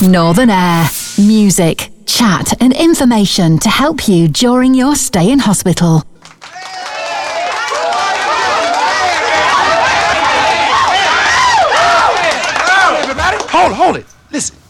Northern Air. Music, chat and information to help you during your stay in hospital. Everybody, hold it. Listen,